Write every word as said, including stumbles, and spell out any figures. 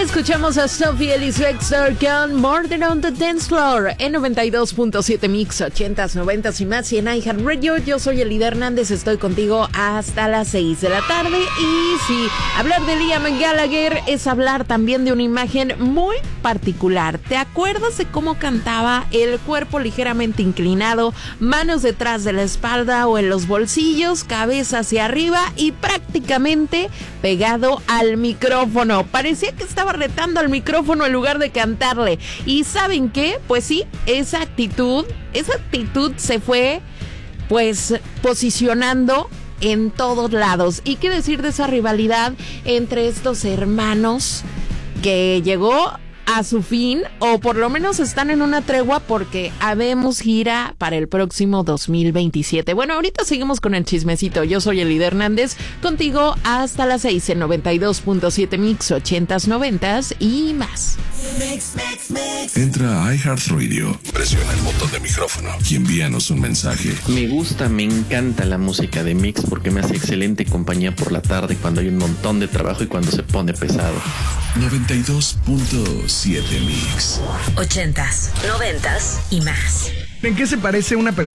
escuchamos a Sophie Ellis Bextor con Murder on the Dance Floor en noventa y dos punto siete Mix, ochentas, noventas y más, y en iHeartRadio. Yo soy Elida Hernández, estoy contigo hasta las seis de la tarde. Y sí, hablar de Liam Gallagher es hablar también de una imagen muy particular. ¿Te acuerdas de cómo cantaba? El cuerpo ligeramente inclinado, manos detrás de la espalda o en los bolsillos, cabeza hacia arriba y prácticamente pegado al micrófono. Parecía que estaba retando al micrófono en lugar de cantarle. ¿Y saben qué? Pues sí, esa actitud, esa actitud se fue pues posicionando en todos lados. ¿Y qué decir de esa rivalidad entre estos hermanos que llegó a su fin, o por lo menos están en una tregua porque habemos gira para el próximo dos mil veintisiete? Bueno, ahorita seguimos con el chismecito. Yo soy Elida Hernández, contigo hasta las seis en noventa y dos punto siete Mix, ochentas, noventas y más. Mix, mix, mix. Entra a iHeartRadio, presiona el botón de micrófono y envíanos un mensaje. Me gusta, me encanta la música de Mix porque me hace excelente compañía por la tarde cuando hay un montón de trabajo y cuando se pone pesado. noventa y dos punto siete Mix. Ochentas, noventas y más. ¿En qué se parece una persona